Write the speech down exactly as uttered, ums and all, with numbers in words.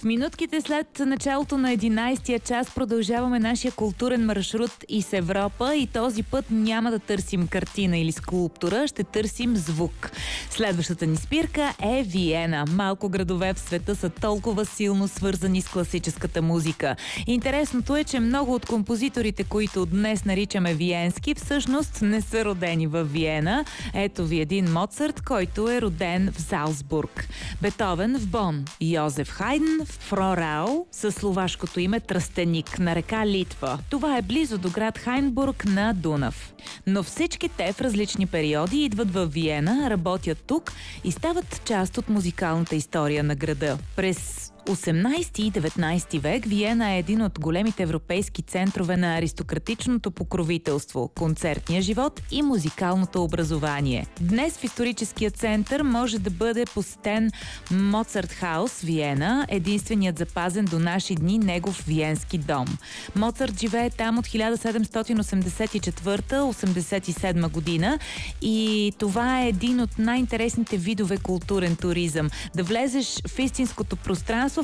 минутките след началото на единайсетия час продължаваме нашия културен маршрут из Европа и този път няма да търсим картина или скулптура, ще търсим звук. Следващата ни спирка е Виена. Малко градове в света са толкова силно свързани с класическата музика. Интересното е, че много от композиторите, които днес наричаме виенски, всъщност не са родени в Виена. Ето ви един Моцарт, който е роден в Залцбург. Бетовен в Бон. Йозеф Хайден в Фрорау със словашкото име Тръстеник на река Литва. Това е близо до град Хайнбург на Дунав. Но всички те в различни периоди идват в Виена, работят тук и стават част от музикалната история на града. През осемнайсети и деветнайсети век Виена е един от големите европейски центрове на аристократичното покровителство, концертния живот и музикалното образование. Днес в историческия център може да бъде посетен Моцарт Хаус, Виена, единственият запазен до наши дни негов виенски дом. Моцарт живее там от хиляда седемстотин осемдесет и четвърта до осемдесет и седма година и това е един от най-интересните видове културен туризъм. Да влезеш в истинското пространство